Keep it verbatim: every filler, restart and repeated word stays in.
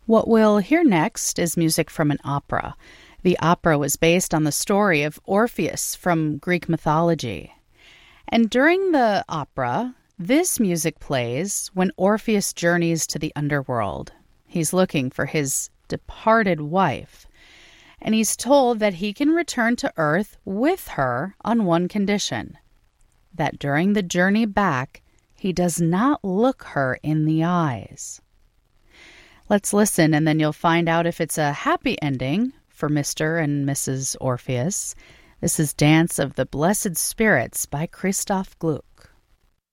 What we'll hear next is music from an opera. The opera was based on the story of Orpheus from Greek mythology. And during the opera, this music plays when Orpheus journeys to the underworld. He's looking for his departed wife, and he's told that he can return to Earth with her on one condition, that during the journey back, he does not look her in the eyes. Let's listen, and then you'll find out if it's a happy ending for Mister and Missus Orpheus. This is Dance of the Blessed Spirits by Christoph Gluck.